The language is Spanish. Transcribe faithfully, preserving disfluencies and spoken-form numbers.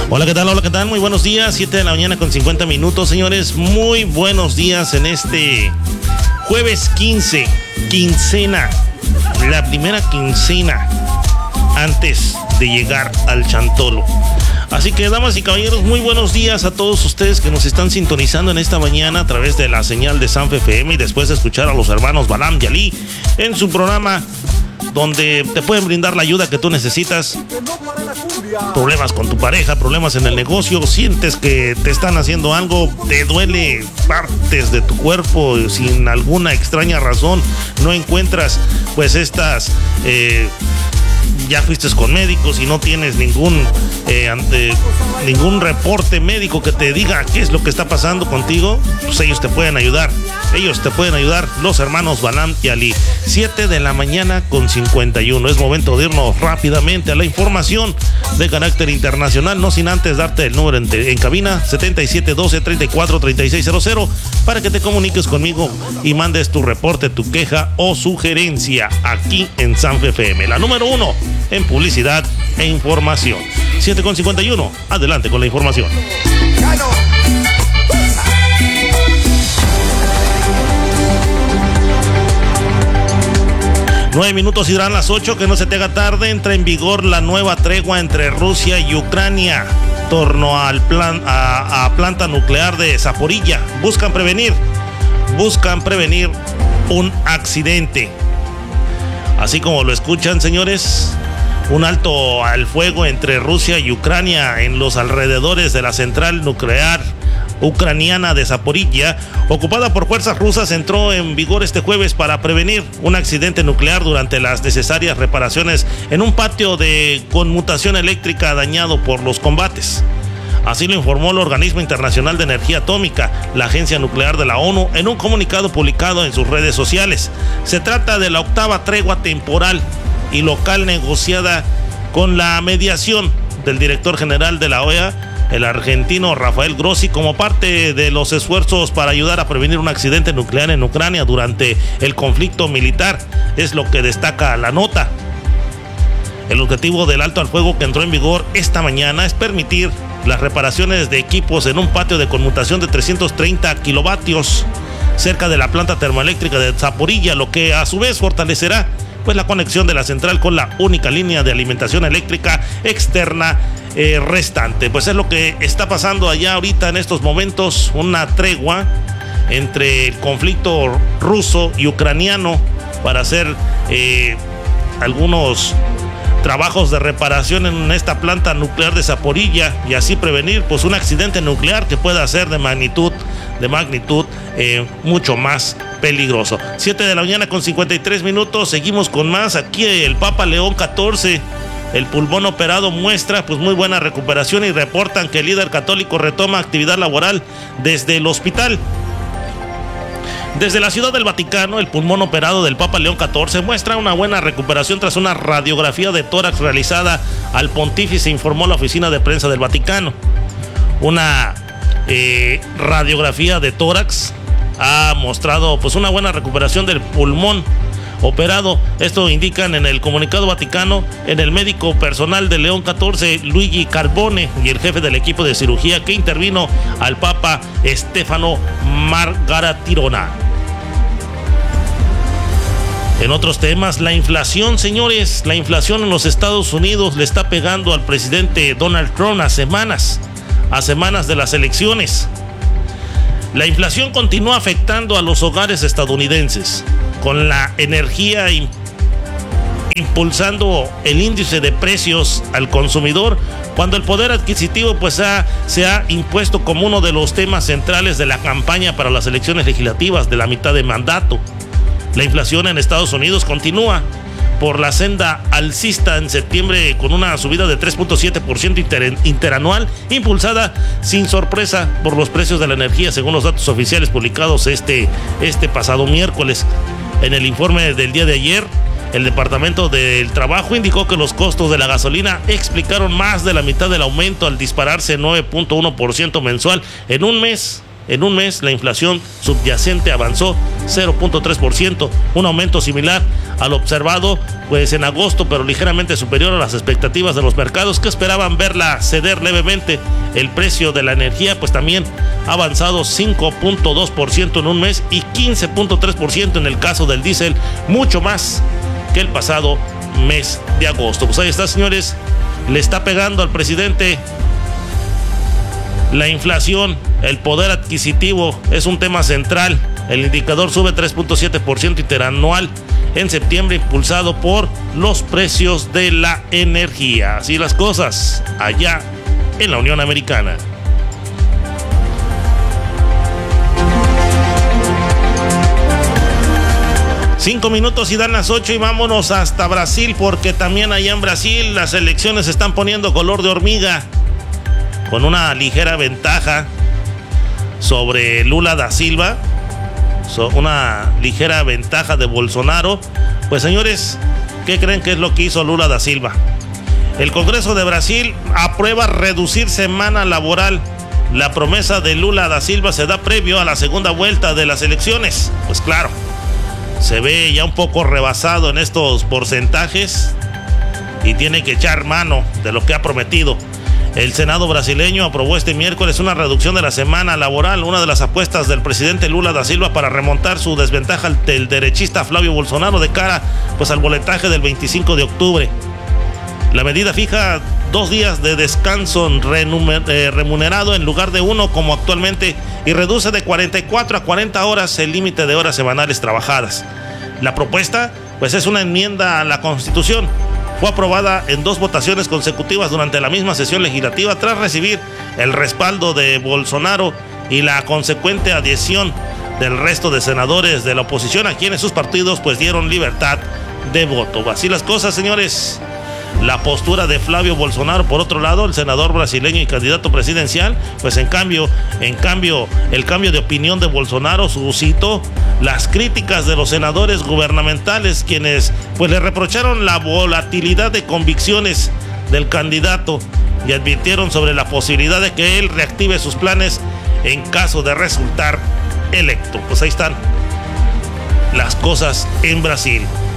Hola, ¿qué tal? Hola, ¿qué tal? Muy buenos días, siete de la mañana con cincuenta minutos, señores. Muy buenos días en este jueves quince, quincena, la primera quincena antes de llegar al Chantolo. Así que, damas y caballeros, muy buenos días a todos ustedes que nos están sintonizando en esta mañana a través de la señal de Sanfe F M y después de escuchar a los hermanos Balam y Ali en su programa donde te pueden brindar la ayuda que tú necesitas. Problemas con tu pareja, problemas en el negocio, sientes que te están haciendo algo, te duele partes de tu cuerpo sin alguna extraña razón, no encuentras pues estas... Eh, ya fuiste con médicos y no tienes ningún eh, ante, ningún reporte médico que te diga qué es lo que está pasando contigo, pues ellos te pueden ayudar. Ellos te pueden ayudar, los hermanos Balam y Ali. siete de la mañana con cincuenta y uno. Es momento de irnos rápidamente a la información de carácter internacional, no sin antes darte el número en, en cabina setenta y siete doce treinta y cuatro treinta y seis cero cero para que te comuniques conmigo y mandes tu reporte, tu queja o sugerencia aquí en Sanfe F M. La número uno en publicidad e información. siete con cincuenta y uno. Adelante con la información. Nueve minutos y darán las ocho, que no se te haga tarde. Entra en vigor la nueva tregua entre Rusia y Ucrania torno al plan, a, a planta nuclear de Zaporilla. Buscan prevenir, buscan prevenir un accidente. Así como lo escuchan, señores, un alto al fuego entre Rusia y Ucrania en los alrededores de la central nuclear ucraniana de Zaporilla, ocupada por fuerzas rusas, entró en vigor este jueves para prevenir un accidente nuclear durante las necesarias reparaciones en un patio de conmutación eléctrica dañado por los combates. Así lo informó el Organismo Internacional de Energía Atómica, la agencia nuclear de la ONU, en un comunicado publicado en sus redes sociales. Se trata de la octava tregua temporal y local negociada con la mediación del director general de la O E A, el argentino Rafael Grossi, como parte de los esfuerzos para ayudar a prevenir un accidente nuclear en Ucrania durante el conflicto militar, es lo que destaca la nota. El objetivo del alto al fuego que entró en vigor esta mañana es permitir las reparaciones de equipos en un patio de conmutación de trescientos treinta kilovatios cerca de la planta termoeléctrica de Zaporilla, lo que a su vez fortalecerá pues la conexión de la central con la única línea de alimentación eléctrica externa eh, restante. Pues es lo que está pasando allá ahorita en estos momentos, una tregua entre el conflicto ruso y ucraniano para hacer eh, algunos trabajos de reparación en esta planta nuclear de Zaporilla y así prevenir pues un accidente nuclear que pueda ser de magnitud de magnitud eh, mucho más peligroso. siete de la mañana con cincuenta y tres minutos. Seguimos con más. Aquí el Papa León catorce, el pulmón operado, muestra pues muy buena recuperación y reportan que el líder católico retoma actividad laboral desde el hospital. Desde la Ciudad del Vaticano, el pulmón operado del Papa León catorce muestra una buena recuperación tras una radiografía de tórax realizada al pontífice, informó la oficina de prensa del Vaticano. Una eh, radiografía de tórax ha mostrado pues una buena recuperación del pulmón operado. Esto indican en el comunicado vaticano. En el médico personal de León catorce, Luigi Carbone, y el jefe del equipo de cirugía que intervino al Papa, Stefano Margaratirona. En otros temas, la inflación, señores, la inflación en los Estados Unidos le está pegando al presidente Donald Trump a semanas, a semanas de las elecciones. La inflación continúa afectando a los hogares estadounidenses, con la energía impulsando el índice de precios al consumidor, cuando el poder adquisitivo pues ha, se ha impuesto como uno de los temas centrales de la campaña para las elecciones legislativas de la mitad de mandato. La inflación en Estados Unidos continúa por la senda alcista en septiembre, con una subida de tres punto siete por ciento inter, interanual, impulsada sin sorpresa por los precios de la energía, según los datos oficiales publicados este, este pasado miércoles. En el informe del día de ayer, el Departamento del Trabajo indicó que los costos de la gasolina explicaron más de la mitad del aumento al dispararse nueve punto uno por ciento mensual en un mes. En un mes, la inflación subyacente avanzó cero punto tres por ciento, un aumento similar al observado pues en agosto, pero ligeramente superior a las expectativas de los mercados, que esperaban verla ceder levemente. El precio de la energía pues también ha avanzado cinco punto dos por ciento en un mes y quince punto tres por ciento en el caso del diésel, mucho más que el pasado mes de agosto. Pues ahí está, señores, le está pegando al presidente la inflación, el poder adquisitivo es un tema central. El indicador sube tres punto siete por ciento interanual en septiembre, impulsado por los precios de la energía. Así las cosas allá en la Unión Americana. Cinco minutos y dan las ocho y vámonos hasta Brasil, porque también allá en Brasil las elecciones se están poniendo color de hormiga, con una ligera ventaja sobre Lula da Silva, una ligera ventaja de Bolsonaro. Pues señores, ¿qué creen que es lo que hizo Lula da Silva? El Congreso de Brasil aprueba reducir semana laboral. La promesa de Lula da Silva se da previo a la segunda vuelta de las elecciones. Pues claro, se ve ya un poco rebasado en estos porcentajes y tiene que echar mano de lo que ha prometido. El Senado brasileño aprobó este miércoles una reducción de la semana laboral, una de las apuestas del presidente Lula da Silva para remontar su desventaja del derechista Flavio Bolsonaro de cara pues al boletaje del veinticinco de octubre. La medida fija dos días de descanso remunerado en lugar de uno como actualmente y reduce de cuarenta y cuatro a cuarenta horas el límite de horas semanales trabajadas. La propuesta pues es una enmienda a la Constitución. Fue aprobada en dos votaciones consecutivas durante la misma sesión legislativa tras recibir el respaldo de Bolsonaro y la consecuente adhesión del resto de senadores de la oposición, a quienes sus partidos pues dieron libertad de voto. Así las cosas, señores. La postura de Flavio Bolsonaro, por otro lado, el senador brasileño y candidato presidencial, pues en cambio, en cambio, el cambio de opinión de Bolsonaro suscitó las críticas de los senadores gubernamentales, quienes pues le reprocharon la volatilidad de convicciones del candidato y advirtieron sobre la posibilidad de que él reactive sus planes en caso de resultar electo. Pues ahí están las cosas en Brasil.